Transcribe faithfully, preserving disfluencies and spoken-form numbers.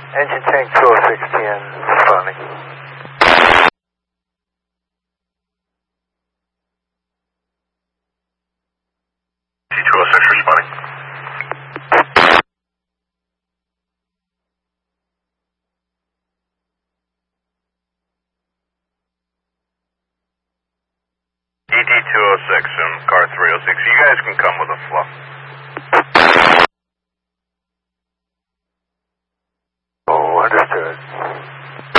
Engine tank two oh six ten, responding. T two oh six responding. E D two oh six and car three oh six. You guys can come with